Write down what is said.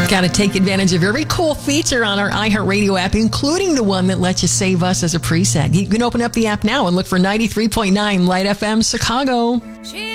Got to take advantage of every cool feature on our iHeartRadio app, including the one that lets you save us as a preset. You can open up the app now and look for 93.9 Light FM Chicago.